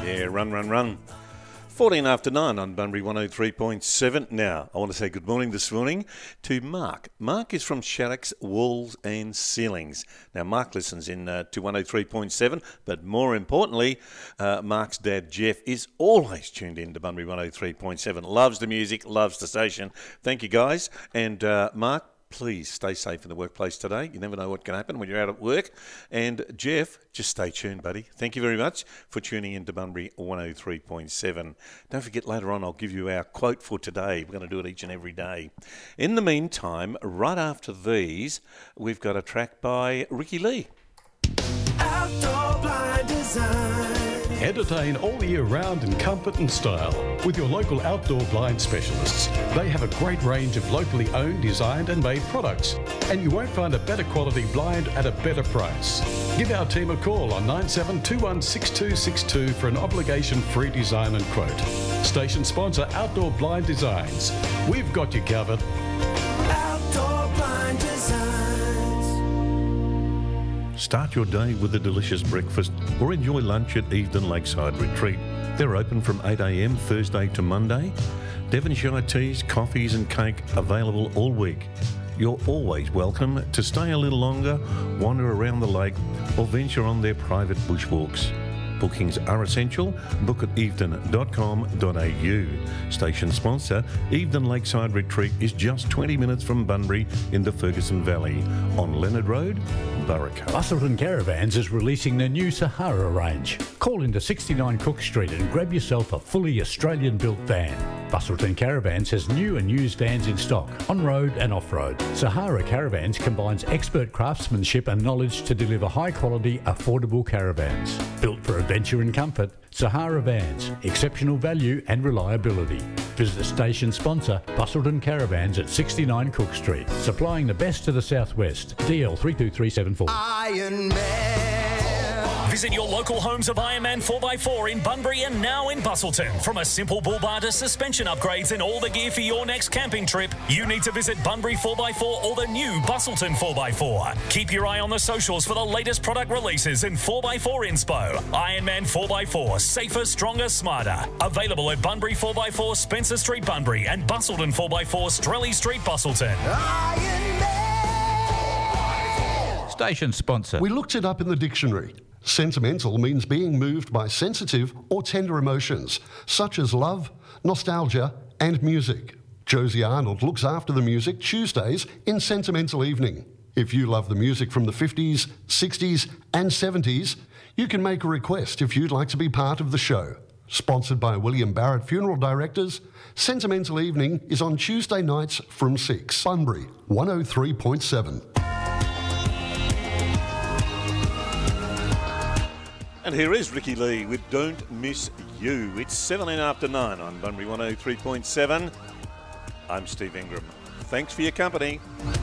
Yeah, run, run, run. 14 after 9 on Bunbury 103.7. Now, I want to say good morning this morning to Mark. Mark is from Sharrock's Walls and Ceilings. Now, Mark listens in to 103.7, but more importantly, Mark's dad, Jeff, is always tuned in to Bunbury 103.7. Loves the music, loves the station. Thank you, guys. And Mark, please stay safe in the workplace today. You never know what can happen when you're out at work. And Jeff, just stay tuned, buddy. Thank you very much for tuning in to Bunbury 103.7. Don't forget, later on I'll give you our quote for today. We're going to do it each and every day. In the meantime, right after these, we've got a track by Ricky Lee. Outdoor Blind Design. Entertain all year round in comfort and style with your local outdoor blind specialists. They have a great range of locally owned, designed and made products, and you won't find a better quality blind at a better price. Give our team a call on 97216262 for an obligation-free design and quote. Station sponsor Outdoor Blind Designs. We've got you covered. Outdoor Blind Designs. Start your day with a delicious breakfast or enjoy lunch at Evedon Lakeside Retreat. They're open from 8 a.m. Thursday to Monday. Devonshire teas, coffees and cake available all week. You're always welcome to stay a little longer, wander around the lake or venture on their private bushwalks. Bookings are essential. Book at evedon.com.au. Station sponsor, Evedon Lakeside Retreat is just 20 minutes from Bunbury in the Ferguson Valley on Leonard Road, Burraco. Busselton Caravans is releasing their new Sahara range. Call into 69 Cook Street and grab yourself a fully Australian-built van. Busselton Caravans has new and used vans in stock, on-road and off-road. Sahara Caravans combines expert craftsmanship and knowledge to deliver high-quality, affordable caravans. Built for adventure and comfort, Sahara Vans, exceptional value and reliability. Visit station sponsor Busselton Caravans at 69 Cook Street, supplying the best to the southwest. DL 32374. Iron Man. Visit your local homes of Ironman 4x4 in Bunbury and now in Busselton. From a simple bull bar to suspension upgrades and all the gear for your next camping trip, you need to visit Bunbury 4x4 or the new Busselton 4x4. Keep your eye on the socials for the latest product releases and 4x4 inspo. Ironman 4x4, safer, stronger, smarter. Available at Bunbury 4x4 Spencer Street, Bunbury and Busselton 4x4 Strelly Street, Busselton. Iron Man. Station sponsor. We looked it up in the dictionary. Sentimental means being moved by sensitive or tender emotions, such as love, nostalgia, and music. Josie Arnold looks after the music Tuesdays in Sentimental Evening. If you love the music from the 50s, 60s, and 70s, you can make a request if you'd like to be part of the show. Sponsored by William Barrett Funeral Directors, Sentimental Evening is on Tuesday nights from 6. Bunbury 103.7. And here is Ricky Lee with Don't Miss You. It's 17 after 9 on Bunbury 103.7. I'm Steve Ingram. Thanks for your company.